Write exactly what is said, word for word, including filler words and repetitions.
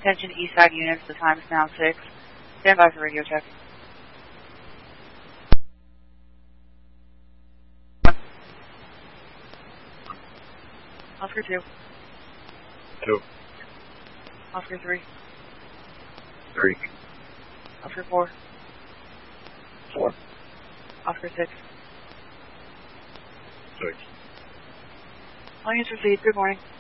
Attention East Side units, the time is now six. Stand by for radio check. Oscar two. Two. Oscar three. Three. Oscar four. Four. Oscar six. Six. All units received. Good morning.